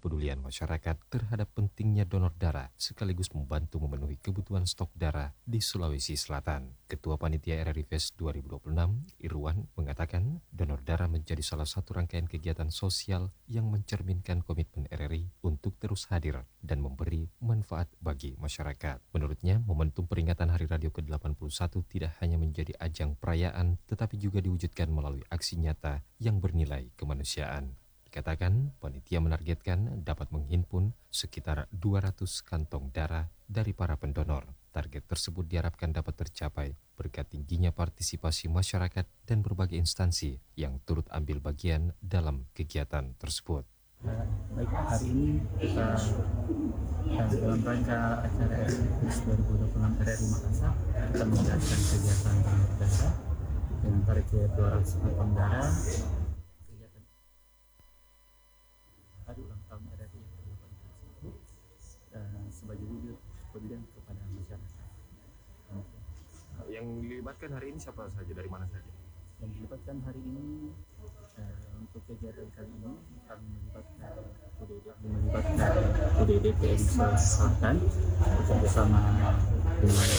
kepedulian masyarakat terhadap pentingnya donor darah sekaligus membantu memenuhi kebutuhan stok darah di Sulawesi Selatan. Ketua Panitia RRI Fest 2026, Irwan, mengatakan donor darah menjadi salah satu rangkaian kegiatan sosial yang mencerminkan komitmen RRI untuk terus hadir dan memberi manfaat bagi masyarakat. Menurutnya, momentum peringatan Hari Radio ke-81 tidak hanya menjadi ajang perayaan, tetapi juga diwujudkan melalui aksi nyata yang bernilai kemanusiaan. Dikatakan, panitia menargetkan dapat menghimpun sekitar 200 kantong darah dari para pendonor. Target tersebut diharapkan dapat tercapai berkat tingginya partisipasi masyarakat dan berbagai instansi yang turut ambil bagian dalam kegiatan tersebut. Baik, hari ini kita dalam rangka acara RRI 2026 RRI Makassar, kita menjalankan kegiatan donor darah dengan target 200 kantong darah. Hari ulang tahun RRI ke-81 dan sebagai wujud kepedulian kepada masyarakat. Yang dilibatkan hari ini siapa saja, dari mana saja? Yang dilibatkan hari ini untuk kegiatan kali ini kami melibatkan UDD PM Selatan bersama dengan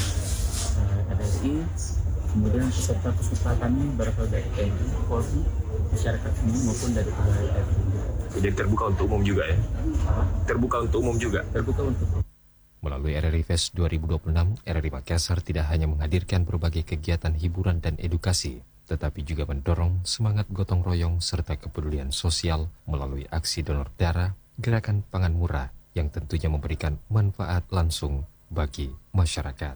RRI. Kemudian peserta kami berasal dari TNI, Polri, masyarakat umum maupun dari pegawai RRI. Jadi terbuka untuk umum juga ya? Terbuka untuk umum juga? Terbuka untuk umum. Melalui RRI Fest 2026, RRI Makassar tidak hanya menghadirkan berbagai kegiatan hiburan dan edukasi, tetapi juga mendorong semangat gotong royong serta kepedulian sosial melalui aksi donor darah, gerakan pangan murah yang tentunya memberikan manfaat langsung bagi masyarakat.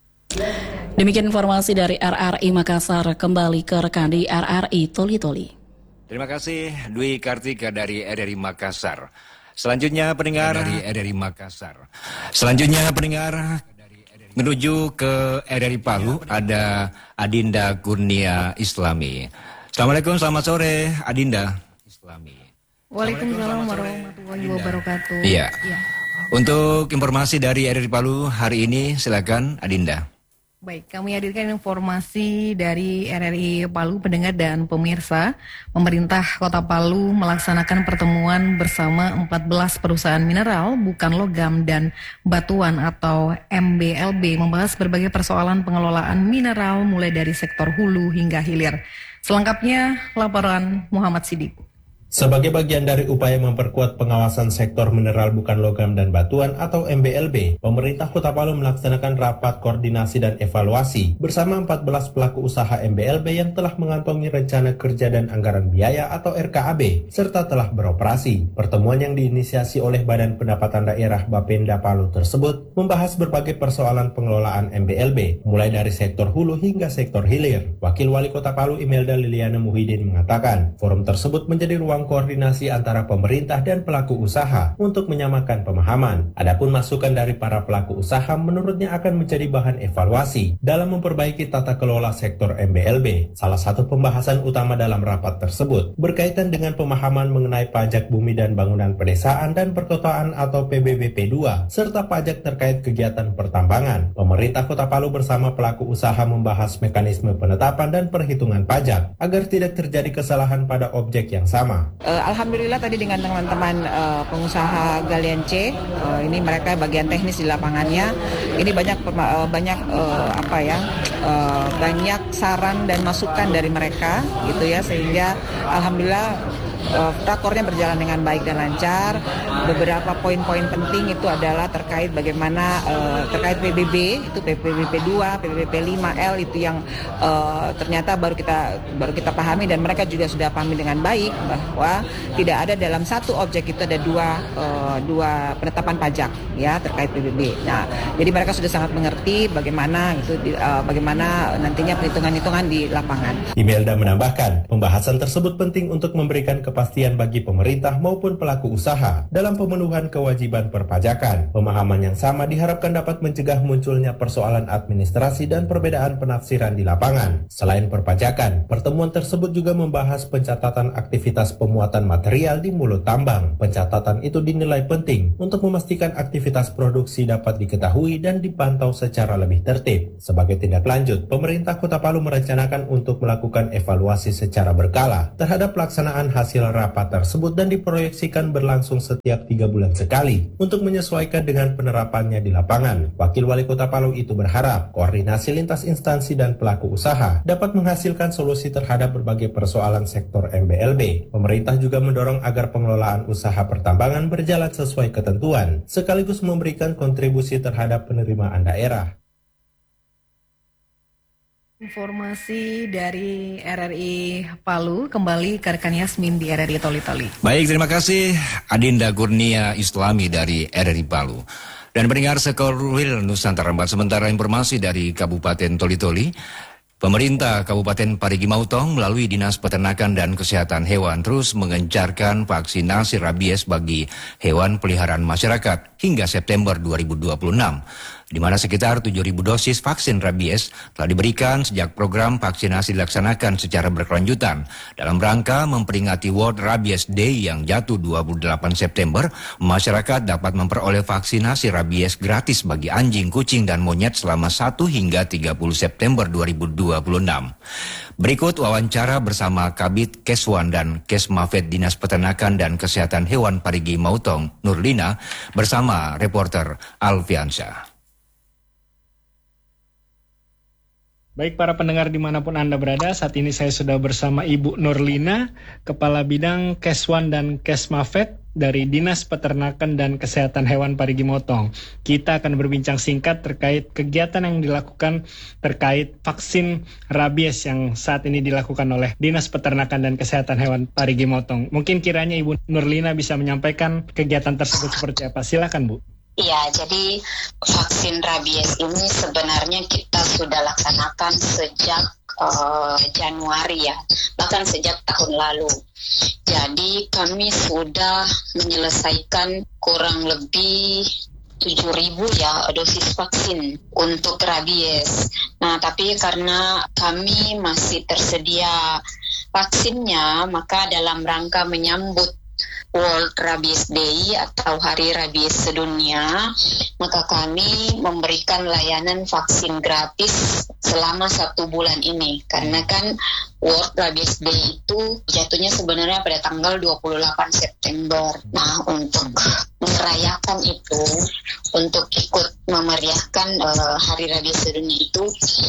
Demikian informasi dari RRI Makassar. Kembali ke rekan di RRI Toli-Toli. Terima kasih Dwi Kartika dari RRI Makassar. Selanjutnya pendengar dari RRI Makassar. Selanjutnya pendengar menuju ke RRI Palu ada Adinda Kurnia Islami. Assalamualaikum, selamat sore Adinda Islami. Waalaikumsalam warahmatullahi wabarakatuh. Iya. Untuk informasi dari RRI Palu hari ini silakan Adinda. Baik, kami hadirkan informasi dari RRI Palu, pendengar dan pemirsa. Pemerintah Kota Palu melaksanakan pertemuan bersama 14 perusahaan mineral, bukan logam dan batuan atau MBLB, membahas berbagai persoalan pengelolaan mineral mulai dari sektor hulu hingga hilir. Selengkapnya laporan Muhammad Sidik. Sebagai bagian dari upaya memperkuat pengawasan sektor mineral bukan logam dan batuan atau MBLB, pemerintah Kota Palu melaksanakan rapat koordinasi dan evaluasi bersama 14 pelaku usaha MBLB yang telah mengantongi rencana kerja dan anggaran biaya atau RKAB, serta telah beroperasi. Pertemuan yang diinisiasi oleh Badan Pendapatan Daerah Bapenda Palu tersebut membahas berbagai persoalan pengelolaan MBLB, mulai dari sektor hulu hingga sektor hilir. Wakil Wali Kota Palu Imelda Liliana Muhyiddin mengatakan, forum tersebut menjadi ruang koordinasi antara pemerintah dan pelaku usaha untuk menyamakan pemahaman. Adapun masukan dari para pelaku usaha menurutnya akan menjadi bahan evaluasi dalam memperbaiki tata kelola sektor MBLB. Salah satu pembahasan utama dalam rapat tersebut berkaitan dengan pemahaman mengenai pajak bumi dan bangunan pedesaan dan perkotaan atau PBBP 2 serta pajak terkait kegiatan pertambangan. Pemerintah Kota Palu bersama pelaku usaha membahas mekanisme penetapan dan perhitungan pajak agar tidak terjadi kesalahan pada objek yang sama. Alhamdulillah tadi dengan teman-teman pengusaha galian C, ini mereka bagian teknis di lapangannya. Ini banyak banyak saran dan masukan dari mereka, gitu ya, sehingga alhamdulillah rakornya berjalan dengan baik dan lancar. Beberapa poin-poin penting itu adalah terkait bagaimana terkait PBB, itu PBB 2, PBB 5L itu yang ternyata baru kita pahami dan mereka juga sudah pahami dengan baik bahwa tidak ada dalam satu objek itu ada dua penetapan pajak ya terkait PBB. Nah, jadi mereka sudah sangat mengerti bagaimana nantinya perhitungan-hitungan di lapangan. Imelda menambahkan, pembahasan tersebut penting untuk memberikan kepastian bagi pemerintah maupun pelaku usaha dalam pemenuhan kewajiban perpajakan. Pemahaman yang sama diharapkan dapat mencegah munculnya persoalan administrasi dan perbedaan penafsiran di lapangan. Selain perpajakan, pertemuan tersebut juga membahas pencatatan aktivitas pemuatan material di mulut tambang. Pencatatan itu dinilai penting untuk memastikan aktivitas produksi dapat diketahui dan dipantau secara lebih tertib. Sebagai tindak lanjut, pemerintah Kota Palu merencanakan untuk melakukan evaluasi secara berkala terhadap pelaksanaan hasil hasil rapat tersebut dan diproyeksikan berlangsung setiap 3 bulan sekali untuk menyesuaikan dengan penerapannya di lapangan. Wakil Wali Kota Palu itu berharap koordinasi lintas instansi dan pelaku usaha dapat menghasilkan solusi terhadap berbagai persoalan sektor MBLB. Pemerintah juga mendorong agar pengelolaan usaha pertambangan berjalan sesuai ketentuan, sekaligus memberikan kontribusi terhadap penerimaan daerah. Informasi dari RRI Palu, kembali ke rekan Yasmin di RRI Toli-Toli. Baik, terima kasih Adinda Kurnia Islami dari RRI Palu. Dan pendengar Sekorwil Nusantara, sementara informasi dari Kabupaten Toli-Toli, pemerintah Kabupaten Parigi Motong melalui Dinas Peternakan dan Kesehatan Hewan terus mengencarkan vaksinasi rabies bagi hewan peliharaan masyarakat hingga September 2026. Di mana sekitar 7.000 dosis vaksin rabies telah diberikan sejak program vaksinasi dilaksanakan secara berkelanjutan. Dalam rangka memperingati World Rabies Day yang jatuh 28 September, masyarakat dapat memperoleh vaksinasi rabies gratis bagi anjing, kucing, dan monyet selama 1 hingga 30 September 2026. Berikut wawancara bersama Kabid Keswan dan Kesmafed Dinas Peternakan dan Kesehatan Hewan Parigi Motong, Nurlina, bersama reporter Alfiansyah. Baik para pendengar dimanapun Anda berada, saat ini saya sudah bersama Ibu Nurlina, Kepala Bidang Keswan dan Kesmafed dari Dinas Peternakan dan Kesehatan Hewan Parigi Motong. Kita akan berbincang singkat terkait kegiatan yang dilakukan terkait vaksin rabies yang saat ini dilakukan oleh Dinas Peternakan dan Kesehatan Hewan Parigi Motong. Mungkin kiranya Ibu Nurlina bisa menyampaikan kegiatan tersebut seperti apa. Silakan Bu. Iya, jadi vaksin rabies ini sebenarnya kita sudah laksanakan sejak Januari ya, bahkan sejak tahun lalu. Jadi kami sudah menyelesaikan kurang lebih 7.000 ya dosis vaksin untuk rabies. Nah, tapi karena kami masih tersedia vaksinnya, maka dalam rangka menyambut World Rabies Day atau Hari Rabies Sedunia, maka kami memberikan layanan vaksin gratis selama 1 bulan ini. Karena kan World Rabies Day itu jatuhnya sebenarnya pada tanggal 28 September. Nah, untuk merayakan itu, untuk ikut memeriahkan Hari Rabies Sedunia itu,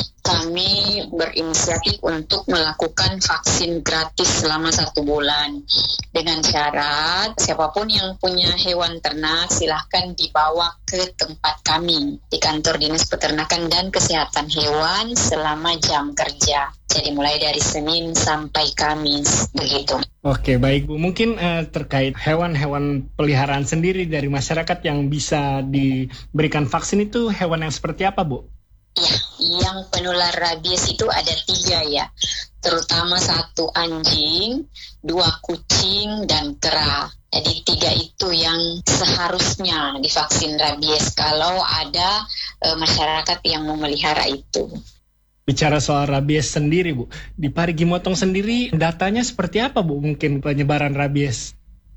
kami berinisiatif untuk melakukan vaksin gratis selama 1 bulan. Dengan syarat, siapapun yang punya hewan ternak silahkan dibawa ke tempat kami di kantor Dinas Peternakan dan Kesehatan Hewan selama jam kerja. Jadi mulai dari Senin sampai Kamis, begitu. Oke, baik Bu. Mungkin terkait hewan-hewan peliharaan sendiri dari masyarakat yang bisa diberikan vaksin itu hewan yang seperti apa Bu? Ya, yang penular rabies itu ada 3 ya, terutama 1 anjing, 2 kucing, dan kera. Jadi 3 itu yang seharusnya divaksin rabies kalau ada masyarakat yang memelihara itu. Bicara soal rabies sendiri Bu, di Parigi Motong sendiri datanya seperti apa Bu mungkin penyebaran rabies?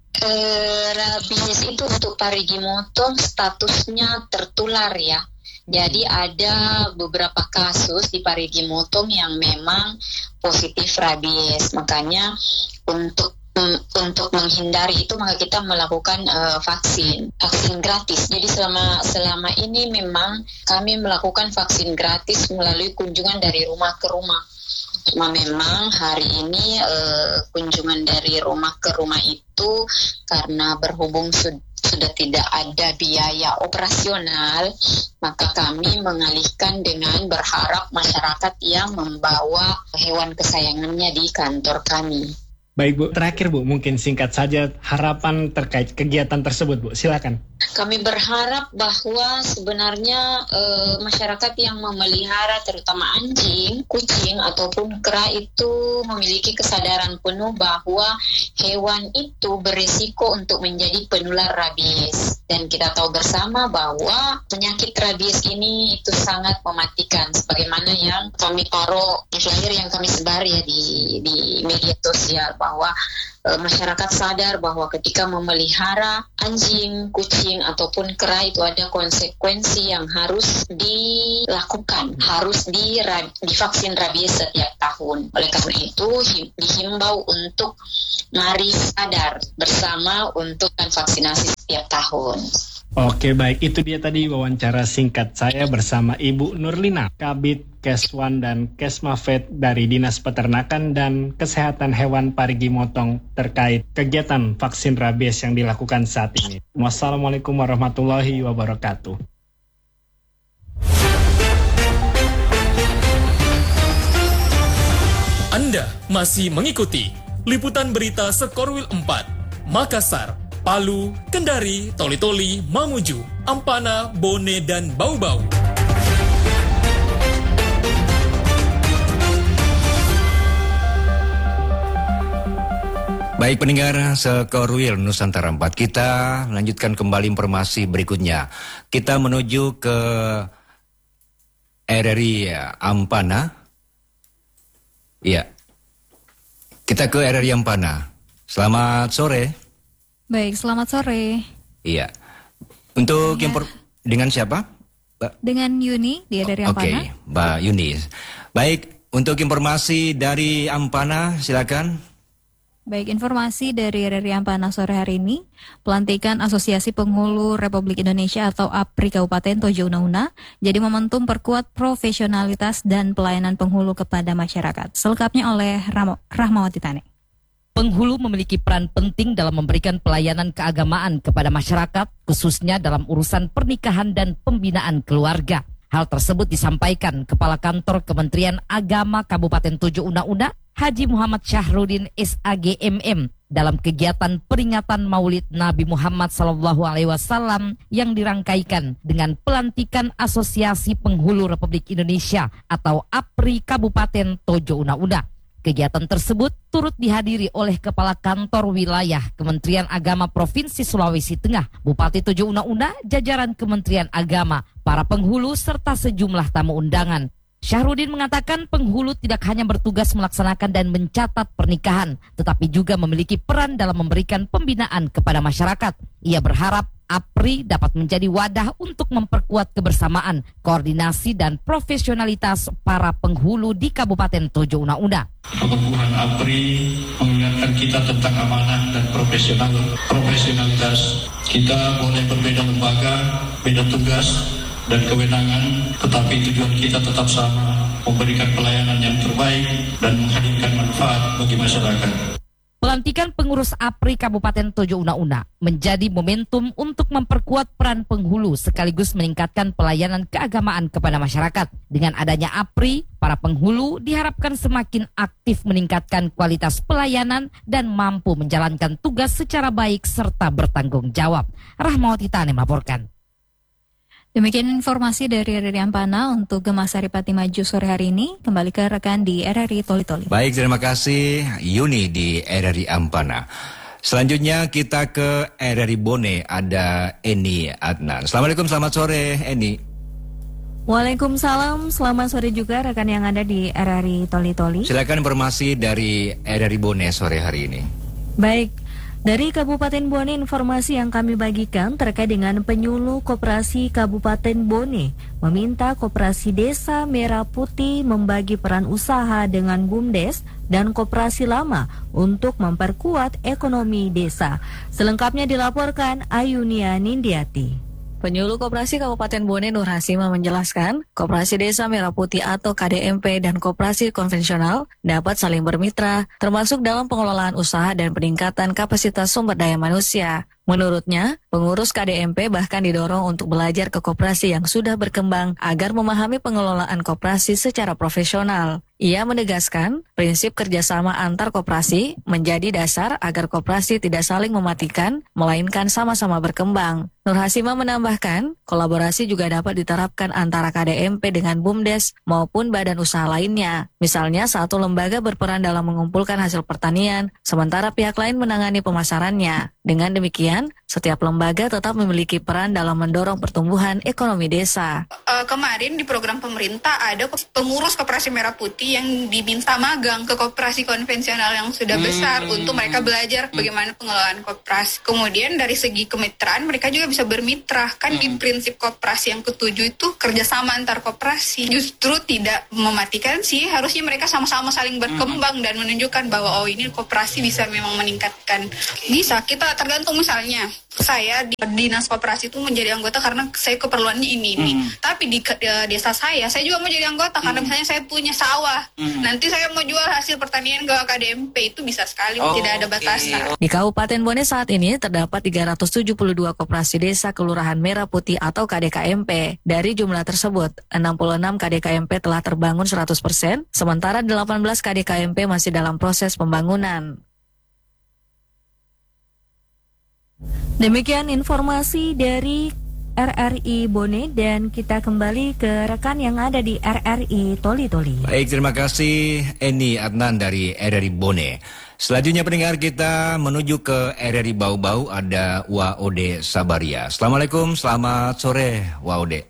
Rabies itu untuk Parigi Motong statusnya tertular ya. Jadi ada beberapa kasus di Parigi Motong yang memang positif rabies. Makanya untuk menghindari itu maka kita melakukan vaksin gratis. Jadi selama ini memang kami melakukan vaksin gratis melalui kunjungan dari rumah ke rumah. Cuma memang hari ini kunjungan dari rumah ke rumah itu karena berhubung sudah tidak ada biaya operasional, maka kami mengalihkan dengan berharap masyarakat yang membawa hewan kesayangannya di kantor kami. Baik Bu, terakhir Bu, mungkin singkat saja harapan terkait kegiatan tersebut Bu, silakan. Kami berharap bahwa sebenarnya masyarakat yang memelihara terutama anjing, kucing ataupun kera itu memiliki kesadaran penuh bahwa hewan itu berisiko untuk menjadi penular rabies. Dan kita tahu bersama bahwa penyakit rabies ini itu sangat mematikan. Sebagaimana yang kami taruh di flyer yang kami sebar ya di media sosial, bahwa masyarakat sadar bahwa ketika memelihara anjing, kucing ataupun kera itu ada konsekuensi yang harus dilakukan, harus divaksin rabies setiap tahun. Oleh karena itu dihimbau untuk mari sadar bersama untuk vaksinasi setiap tahun. Oke, baik. Itu dia tadi wawancara singkat saya bersama Ibu Nurlina, Kabid Keswan dan Kesmafet dari Dinas Peternakan dan Kesehatan Hewan Parigi Motong terkait kegiatan vaksin rabies yang dilakukan saat ini. Wassalamualaikum warahmatullahi wabarakatuh. Anda masih mengikuti liputan berita Sekorwil 4, Makassar, Palu, Kendari, Toli-Toli, Mamuju, Ampana, Bone, dan Bau-Bau. Baik pendengar Sekorwil Nusantara 4, kita lanjutkan kembali informasi berikutnya. Kita menuju ke RRI Ampana. Iya, kita ke RRI Ampana. Selamat sore. Baik, selamat sore. Iya. Untuk dengan siapa? Dengan Yuni di RRI Ampana. Oke, Mbak Yuni. Baik, untuk informasi dari Ampana, silakan. Baik, informasi dari RRI Ampana sore hari ini, pelantikan Asosiasi Penghulu Republik Indonesia atau APRI Kabupaten Tojo Una-Una jadi momentum perkuat profesionalitas dan pelayanan penghulu kepada masyarakat. Selengkapnya oleh Rahmawati Tane. Penghulu memiliki peran penting dalam memberikan pelayanan keagamaan kepada masyarakat, khususnya dalam urusan pernikahan dan pembinaan keluarga. Hal tersebut disampaikan Kepala Kantor Kementerian Agama Kabupaten Tojo Una-Una, Haji Muhammad Syahrudin SAGMM, dalam kegiatan peringatan Maulid Nabi Muhammad SAW yang dirangkaikan dengan pelantikan Asosiasi Penghulu Republik Indonesia atau APRI Kabupaten Tojo Una-Una. Kegiatan tersebut turut dihadiri oleh Kepala Kantor Wilayah Kementerian Agama Provinsi Sulawesi Tengah, Bupati Tojo Una-Una, jajaran Kementerian Agama, para penghulu, serta sejumlah tamu undangan. Syahrudin mengatakan penghulu tidak hanya bertugas melaksanakan dan mencatat pernikahan, tetapi juga memiliki peran dalam memberikan pembinaan kepada masyarakat. Ia berharap APRI dapat menjadi wadah untuk memperkuat kebersamaan, koordinasi, dan profesionalitas para penghulu di Kabupaten Tojo Una-Una. Kepengurusan APRI mengingatkan kita tentang amanah dan profesionalitas. Kita boleh berbeda lembaga, beda tugas dan kewenangan, tetapi tujuan kita tetap sama, memberikan pelayanan yang terbaik dan menghadirkan manfaat bagi masyarakat. Pelantikan pengurus APRI Kabupaten Tojo Una-Una menjadi momentum untuk memperkuat peran penghulu sekaligus meningkatkan pelayanan keagamaan kepada masyarakat. Dengan adanya APRI, para penghulu diharapkan semakin aktif meningkatkan kualitas pelayanan dan mampu menjalankan tugas secara baik serta bertanggung jawab. Rahmawati Tane melaporkan. Demikian informasi dari RRI Ampana untuk Gemah Saripati Maju sore hari ini. Kembali ke rekan di RRI Toli-Toli. Baik, terima kasih Yuni di RRI Ampana. Selanjutnya kita ke RRI Bone, ada Eni Adnan. Assalamualaikum, selamat sore Eni. Waalaikumsalam, selamat sore juga rekan yang ada di RRI Toli-Toli. Silakan informasi dari RRI Bone sore hari ini. Baik. Dari Kabupaten Bone, informasi yang kami bagikan terkait dengan penyuluh Koperasi Kabupaten Bone meminta Koperasi Desa Merah Putih membagi peran usaha dengan BUMDes dan Koperasi Lama untuk memperkuat ekonomi desa. Selengkapnya dilaporkan Ayunia Nindiati. Penyuluh Koperasi Kabupaten Bone Nur Hasima menjelaskan, Koperasi Desa Merah Putih atau KDMP dan koperasi konvensional dapat saling bermitra, termasuk dalam pengelolaan usaha dan peningkatan kapasitas sumber daya manusia. Menurutnya, pengurus KDMP bahkan didorong untuk belajar ke koperasi yang sudah berkembang agar memahami pengelolaan koperasi secara profesional. Ia menegaskan, prinsip kerjasama antar koperasi menjadi dasar agar koperasi tidak saling mematikan, melainkan sama-sama berkembang. Nur Hasima menambahkan, kolaborasi juga dapat diterapkan antara KDMP dengan BUMDes maupun badan usaha lainnya. Misalnya, satu lembaga berperan dalam mengumpulkan hasil pertanian, sementara pihak lain menangani pemasarannya. Dengan demikian, demikian, setiap lembaga tetap memiliki peran dalam mendorong pertumbuhan ekonomi desa. Kemarin di program pemerintah ada pengurus Koperasi Merah Putih yang diminta magang ke koperasi konvensional yang sudah besar untuk mereka belajar bagaimana pengelolaan koperasi. Kemudian dari segi kemitraan mereka juga bisa bermitra. Kan di prinsip koperasi yang ke-7 itu kerjasama antar koperasi. Justru tidak mematikan sih, harusnya mereka sama-sama saling berkembang dan menunjukkan bahwa ini koperasi bisa memang meningkatkan. Bisa, kita tergantung misalnya saya di dinas koperasi itu menjadi anggota karena saya keperluannya ini. Tapi di desa saya juga mau jadi anggota karena misalnya saya punya sawah. Nanti saya mau jual hasil pertanian ke KDMP, itu bisa sekali, tidak ada batasan. Di Kabupaten Bone saat ini terdapat 372 koperasi desa Kelurahan Merah Putih atau KDKMP. Dari jumlah tersebut, 66 KDKMP telah terbangun 100%, sementara 18 KDKMP masih dalam proses pembangunan. Demikian informasi dari RRI Bone dan kita kembali ke rekan yang ada di RRI Toli-Toli. Baik, terima kasih Eni Adnan dari RRI Bone. Selanjutnya pendengar kita menuju ke RRI Bau-Bau, ada Waode Sabaria. Assalamualaikum, selamat sore Waode.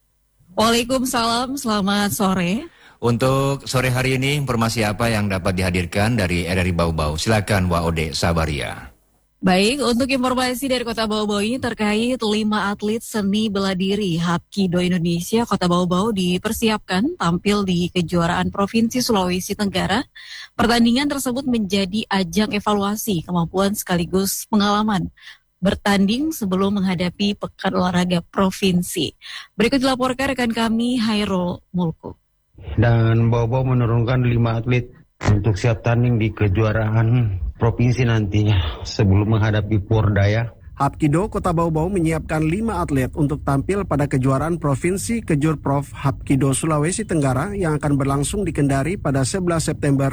Waalaikumsalam, selamat sore. Untuk sore hari ini informasi apa yang dapat dihadirkan dari RRI Bau-Bau? Silakan Waode Sabaria. Baik, untuk informasi dari Kota Bau-Bau ini terkait 5 atlet seni bela diri Hapkido Indonesia Kota Bau-Bau dipersiapkan tampil di kejuaraan Provinsi Sulawesi Tenggara. Pertandingan tersebut menjadi ajang evaluasi kemampuan sekaligus pengalaman bertanding sebelum menghadapi Pekan Olahraga Provinsi. Berikut dilaporkan rekan kami Hairul Mulku. Dan Bau-Bau menurunkan 5 atlet untuk siap tanding di kejuaraan provinsi nantinya sebelum menghadapi Purdaya. Hapkido Kota Bau-Bau menyiapkan 5 atlet untuk tampil pada kejuaraan provinsi Kejurprov Hapkido Sulawesi Tenggara yang akan berlangsung di Kendari pada 11 September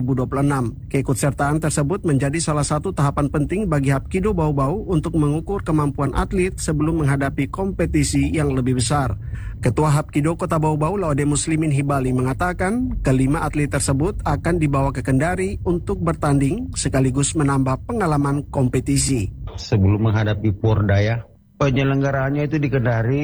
2026. Keikutsertaan tersebut menjadi salah satu tahapan penting bagi Hapkido Bau-Bau untuk mengukur kemampuan atlet sebelum menghadapi kompetisi yang lebih besar. Ketua Hapkido Kota Bau-Bau Laude Muslimin Hibali mengatakan kelima atlet tersebut akan dibawa ke Kendari untuk bertanding sekaligus menambah pengalaman kompetisi. Sebelum menghadapi Purdaya, penyelenggaraannya itu di Kendari,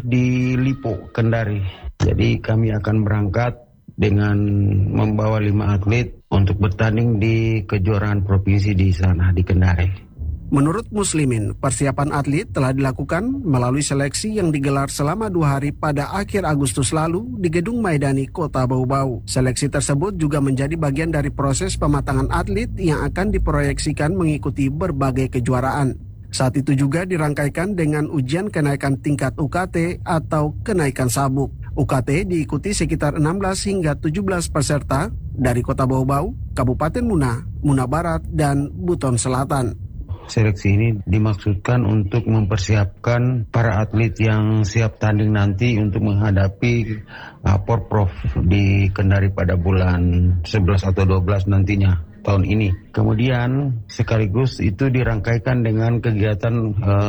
di Lipo, Kendari. Jadi kami akan berangkat dengan membawa 5 atlet untuk bertanding di kejuaraan provinsi di sana, di Kendari. Menurut Muslimin, persiapan atlet telah dilakukan melalui seleksi yang digelar selama 2 hari pada akhir Agustus lalu di Gedung Maidani Kota Bau-Bau. Seleksi tersebut juga menjadi bagian dari proses pematangan atlet yang akan diproyeksikan mengikuti berbagai kejuaraan. Saat itu juga dirangkaikan dengan ujian kenaikan tingkat UKT atau kenaikan sabuk. UKT diikuti sekitar 16 hingga 17 peserta dari Kota Bau-Bau, Kabupaten Muna, Muna Barat, dan Buton Selatan. Seleksi ini dimaksudkan untuk mempersiapkan para atlet yang siap tanding nanti untuk menghadapi Porprov di Kendari pada bulan 11 atau 12 nantinya tahun ini. Kemudian sekaligus itu dirangkaikan dengan kegiatan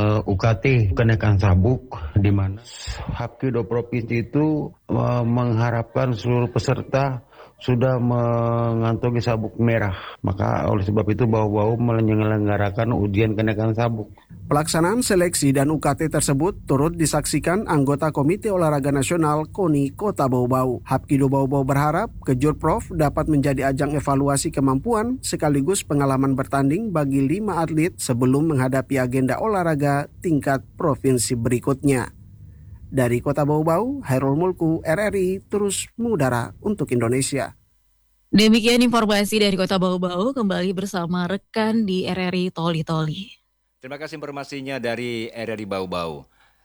UKT kenaikan sabuk, di mana Hapkido Provinsi itu mengharapkan seluruh peserta sudah mengantongi sabuk merah. Maka oleh sebab itu Bau-Bau menyelenggarakan ujian kenaikan sabuk. Pelaksanaan seleksi dan UKT tersebut turut disaksikan anggota Komite Olahraga Nasional KONI Kota Bau-Bau. Hapkido Bau-Bau berharap Kejurprov dapat menjadi ajang evaluasi kemampuan sekaligus pengalaman bertanding bagi 5 atlet sebelum menghadapi agenda olahraga tingkat provinsi berikutnya. Dari Kota Bau-Bau, Hairul Mulku, RRI, terus mengudara untuk Indonesia. Demikian informasi dari Kota Bau-Bau, kembali bersama rekan di RRI Toli-Toli. Terima kasih informasinya dari RRI Bau-Bau.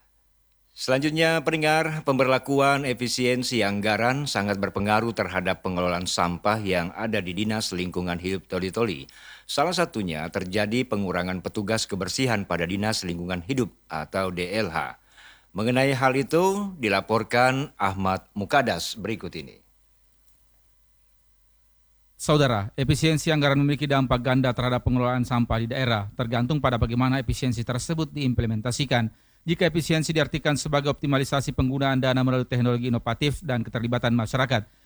Selanjutnya pendengar, pemberlakuan efisiensi anggaran sangat berpengaruh terhadap pengelolaan sampah yang ada di Dinas Lingkungan Hidup Toli-Toli. Salah satunya terjadi pengurangan petugas kebersihan pada Dinas Lingkungan Hidup atau DLH. Mengenai hal itu dilaporkan Ahmad Mukadas berikut ini. Saudara, efisiensi anggaran memiliki dampak ganda terhadap pengelolaan sampah di daerah, tergantung pada bagaimana efisiensi tersebut diimplementasikan. Jika efisiensi diartikan sebagai optimalisasi penggunaan dana melalui teknologi inovatif dan keterlibatan masyarakat,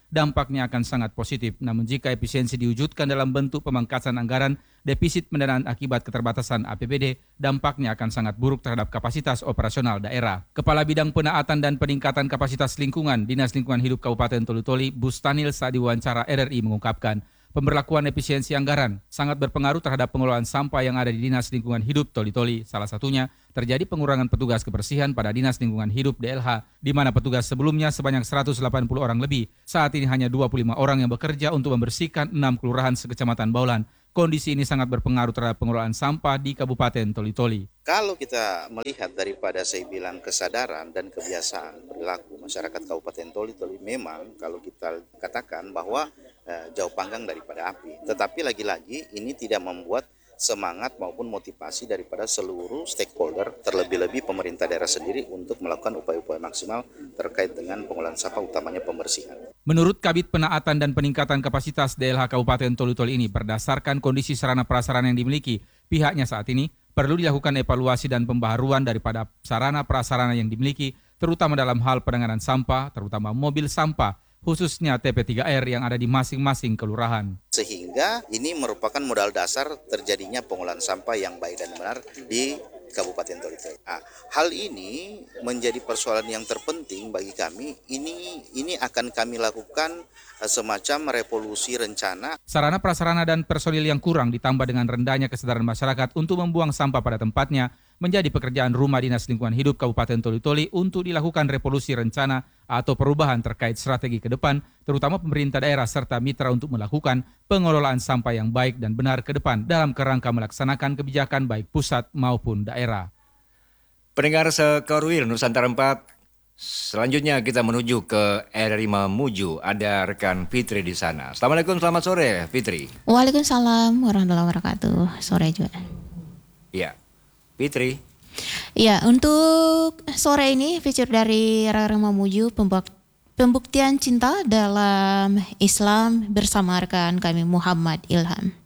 dampaknya akan sangat positif. Namun jika efisiensi diwujudkan dalam bentuk pemangkasan anggaran, defisit pendanaan akibat keterbatasan APBD, dampaknya akan sangat buruk terhadap kapasitas operasional daerah. Kepala Bidang Penaatan dan Peningkatan Kapasitas Lingkungan, Dinas Lingkungan Hidup Kabupaten Toli-Toli, Bustanil saat diwawancara RRI mengungkapkan, pemberlakuan efisiensi anggaran sangat berpengaruh terhadap pengelolaan sampah yang ada di Dinas Lingkungan Hidup Toli-Toli. Salah satunya, terjadi pengurangan petugas kebersihan pada Dinas Lingkungan Hidup DLH, di mana petugas sebelumnya sebanyak 180 orang lebih. Saat ini hanya 25 orang yang bekerja untuk membersihkan 6 kelurahan sekecamatan Baulan. Kondisi ini sangat berpengaruh terhadap pengelolaan sampah di Kabupaten Toli-Toli. Kalau kita melihat daripada saya bilang kesadaran dan kebiasaan perilaku masyarakat Kabupaten Toli-Toli, memang kalau kita katakan bahwa jauh panggang daripada api. Tetapi lagi-lagi ini tidak membuat semangat maupun motivasi daripada seluruh stakeholder, terlebih-lebih pemerintah daerah sendiri untuk melakukan upaya-upaya maksimal terkait dengan pengolahan sampah, utamanya pembersihan. Menurut Kabid Penaatan dan Peningkatan Kapasitas DLH Kabupaten Toli-Toli ini, berdasarkan kondisi sarana prasarana yang dimiliki, pihaknya saat ini perlu dilakukan evaluasi dan pembaharuan daripada sarana prasarana yang dimiliki, terutama dalam hal penanganan sampah, terutama mobil sampah, khususnya TP3R yang ada di masing-masing kelurahan. Sehingga ini merupakan modal dasar terjadinya pengolahan sampah yang baik dan benar di Kabupaten Toli-Toli. Hal ini menjadi persoalan yang terpenting bagi kami. Ini akan kami lakukan semacam revolusi rencana. Sarana prasarana dan personil yang kurang ditambah dengan rendahnya kesadaran masyarakat untuk membuang sampah pada tempatnya menjadi pekerjaan rumah Dinas Lingkungan Hidup Kabupaten Toli-Toli untuk dilakukan revolusi rencana atau perubahan terkait strategi ke depan, terutama pemerintah daerah serta mitra untuk melakukan pengelolaan sampah yang baik dan benar ke depan dalam kerangka melaksanakan kebijakan baik pusat maupun daerah. Pendengar Sekorwil Nusantara 4, selanjutnya kita menuju ke RRI Mamuju. Ada rekan Fitri di sana. Assalamualaikum, selamat sore Fitri. Waalaikumsalam warahmatullahi wabarakatuh. Sore juga. Ya, Fitri. Ya, untuk sore ini feature dari RRI Mamuju, pembuktian cinta dalam Islam bersama rekan kami Muhammad Ilham.